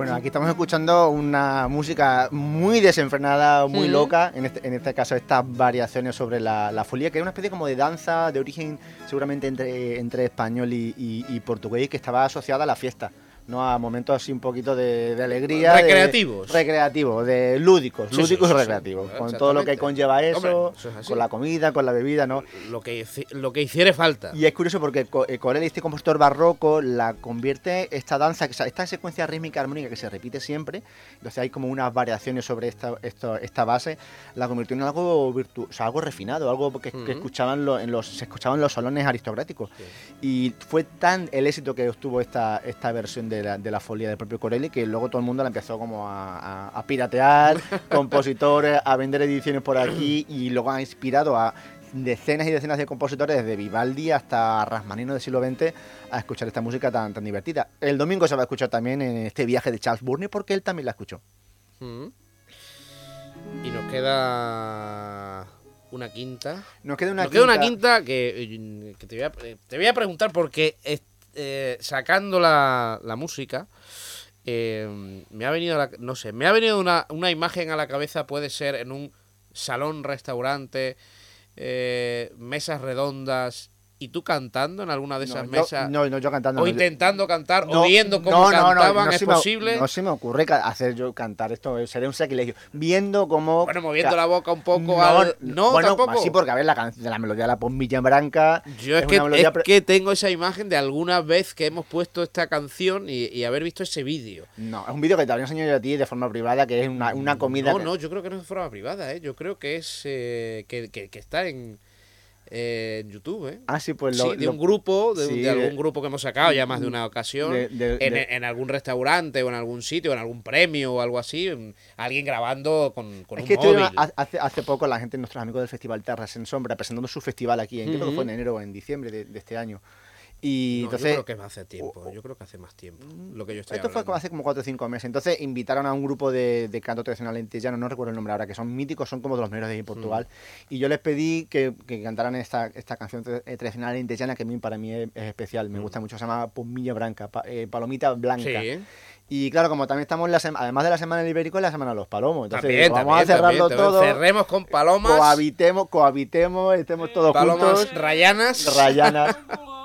Bueno, aquí estamos escuchando una música muy desenfrenada, muy loca, en este caso estas variaciones sobre la folía, que es una especie como de danza de origen seguramente entre español y portugués, que estaba asociada a la fiesta, ¿no? A momentos así un poquito de alegría. Recreativos. De lúdicos Sí, y recreativos. Con todo lo que conlleva eso, Hombre, eso es así. con la comida, con la bebida, ¿no? Lo que hiciere falta. Y es curioso porque Corelli, este compositor barroco, la convierte esta danza, esta secuencia rítmica armónica que se repite siempre, entonces hay como unas variaciones sobre esta base, la convirtió en algo algo refinado, algo que se escuchaba en los salones aristocráticos. Sí. Y fue tan el éxito que obtuvo esta versión de la folía del propio Corelli, que luego todo el mundo la empezó como a piratear, compositores, a vender ediciones por aquí, y luego ha inspirado a decenas y decenas de compositores, desde Vivaldi hasta Rachmaninoff del siglo XX, a escuchar esta música tan divertida. El domingo se va a escuchar también en este viaje de Charles Burney, porque él también la escuchó. Y nos queda una quinta. Nos queda una quinta que te voy a preguntar, porque sacando la música, me ha venido una imagen a la cabeza. Puede ser en un salón, restaurante, mesas redondas, y tú cantando en alguna de esas mesas. Yo cantando. O intentando cantar, o viendo cómo cantaban. ¿Es posible? No se me ocurre hacer yo cantar esto, sería un sacrilegio. Viendo cómo... Bueno, moviendo la boca un poco. Bueno, tampoco. Sí, porque a ver, la melodía de la Pombilla Branca... Yo es que tengo esa imagen de alguna vez que hemos puesto esta canción y haber visto ese vídeo. No, es un vídeo que te habría enseñado yo a ti de forma privada, que es una comida... No, yo creo que no es de forma privada, Yo creo que es que está en YouTube, sí, pues de un grupo, de algún grupo que hemos sacado ya más de una ocasión, en algún restaurante o en algún sitio, o en algún premio o algo así, alguien grabando con un móvil. Hace poco la gente, nuestros amigos del Festival Terras en Sombra, presentando su festival aquí, creo que fue en enero o en diciembre de este año. Y entonces, yo creo que hace tiempo, yo creo que hace más tiempo lo que yo estoy hablando. Esto fue hace como 4 o 5 meses. Entonces invitaron a un grupo de canto tradicional antillano, no recuerdo el nombre ahora, que son míticos, son como de los mejores de Portugal. Y yo les pedí que cantaran esta canción tradicional antillana, que para mí es especial, me gusta mucho, se llama Pombilla Branca, Palomita Blanca. Sí. Y claro, como también estamos además de la Semana del Ibérico, es la Semana de los Palomos. Entonces vamos a cerrarlo todo. Cerremos con palomas. Cohabitemos, estemos todos Palomas juntos. rayanas.